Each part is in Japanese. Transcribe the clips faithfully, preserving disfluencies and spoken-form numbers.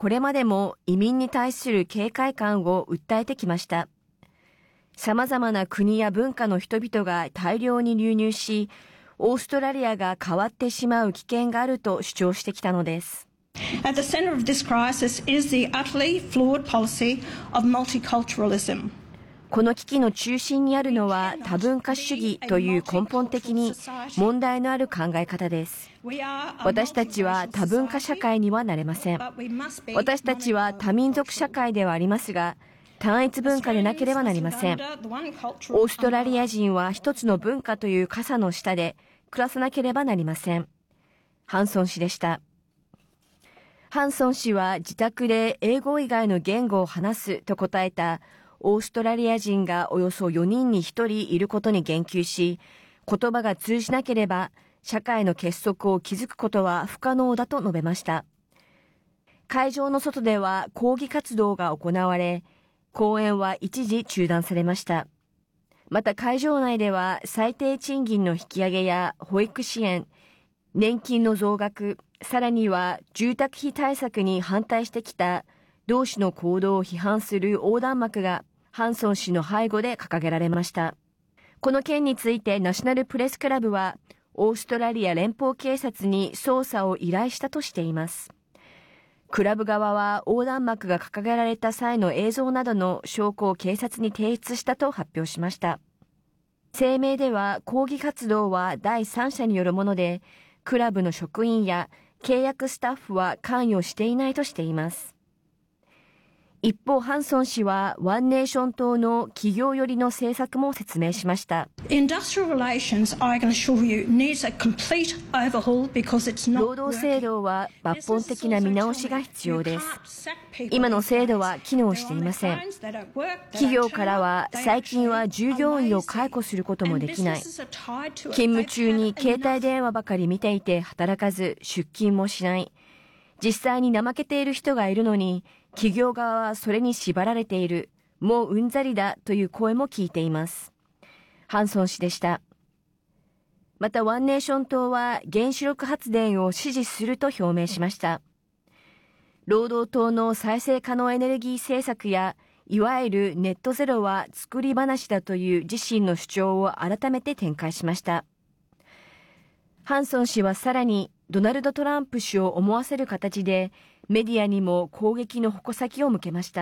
これまでも移民に対する警戒感を訴えてきました。様々な国や文化の人々が大量に流入し、オーストラリアが変わってしまう危険があると主張してきたのです。 At the center of this crisis is the utterly flawed policy of multiculturalism. この危機の中心にあるのは多文化主義という根本的に問題のある考え方です。私たちは多文化社会にはなれません。私たちは多民族社会ではありますが、単一文化でなければなりません。オーストラリア人は一つの文化という傘の下で暮らさなければなりません。ハンソン氏でした。ハンソン氏は自宅で英語以外の言語を話すと答えたオーストラリア人がおよそよにんにひとりいることに言及し、言葉が通じなければ社会の結束を築くことは不可能だと述べました。会場の外では抗議活動が行われ、講演は一時中断されました。また会場内では最低賃金の引き上げや保育支援、年金の増額、さらには住宅費対策に反対してきた同氏の行動を批判する横断幕がハンソン氏の背後で掲げられました。この件についてナショナルプレスクラブはオーストラリア連邦警察に捜査を依頼したとしています。クラブ側は横断幕が掲げられた際の映像などの証拠を警察に提出したと発表しました。声明では抗議活動は第三者によるもので、クラブの職員や契約スタッフは関与していないとしています。一方、ハンソン氏はワンネーション党の企業寄りの政策も説明しました。 Industrial relations, I can assure you, needs a complete overhaul because it's not 労働制度は抜本的な見直しが必要です。今の制度は機能していません。企業からは最近は従業員を解雇することもできない。勤務中に携帯電話ばかり見ていて働かず出勤もしない。実際に怠けている人がいるのに、企業側はそれに縛られている。もううんざりだという声も聞いています。ハンソン氏でした。またワンネーション党は原子力発電を支持すると表明しました。労働党の再生可能エネルギー政策や、いわゆるネットゼロは作り話だという自身の主張を改めて展開しました。ハンソン氏はさらにドナルド・トランプ氏を思わせる形でメディアにも攻撃の矛先を向けました。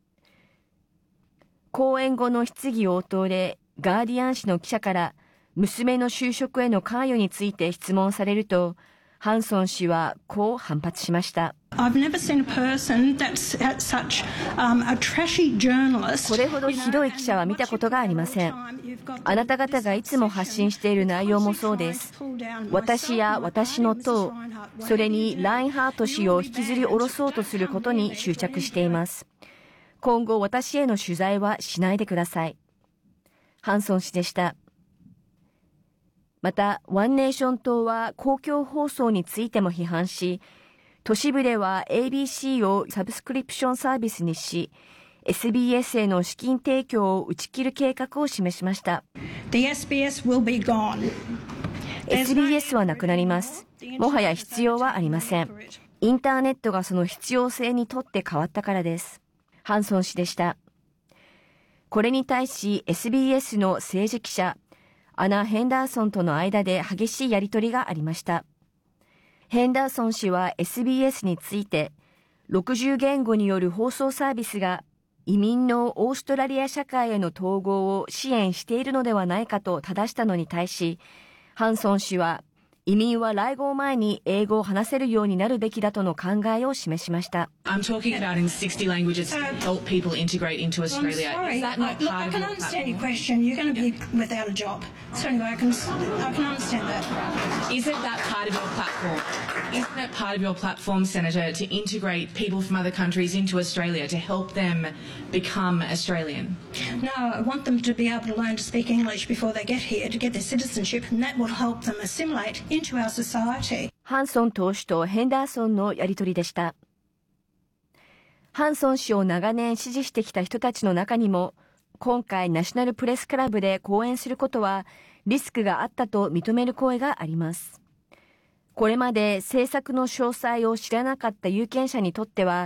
講演後の質疑応答でガーディアン紙の記者から娘の就職への関与について質問されると、ハンソン氏はこう反発しました。 I've never seen a person that's such um, a trashy journalist. これほどひどい記者は見たことがありません。あなた方がいつも発信している内容もそうです。私や私の党、それにラインハート氏を引きずり下ろそうとすることに執着しています。今後私への取材はしないでください。ハンソン氏でした。また、ワンネーション党は公共放送についても批判し、都市部では エービーシー をサブスクリプションサービスにし、エスビーエス への資金提供を打ち切る計画を示しました。 The エスビーエス will be gone. エスビーエス はなくなります。もはや必要はありません。インターネットがその必要性にとって変わったからです。ハンソン氏でした。これに対し エスビーエス の政治記者、アナ・ヘンダーソンとの間で激しいやり取りがありました。ヘンダーソン氏は エスビーエス について、ろくじゅう言語による放送サービスが移民のオーストラリア社会への統合を支援しているのではないかと正したのに対し、ハンソン氏は移民は来号前に英語を話せるようになるべきだとの考えを示しました。 I'm talking about in sixty languages to help people integrate into Australia. Is that not Look, part I of can your understand your platform? question. You're going to be without a job. So anyway, I can, I can understand that. Isn't that part of your platform? Isn't it part of your platform, Senator, to integrate people from other countries into Australia to help them become Australian? No, I want them to be able to learn to speak English before they get here to get their citizenship, and that will help them assimilate into our society. ハンソン党首とヘンダーソンのやり取りでした。ハンソン氏を長年支持してきた人たちの中にも、今回ナショナルプレスクラブで講演することはリスクがあったと認める声があります。これまで政策の詳細を知らなかった有権者にとっては、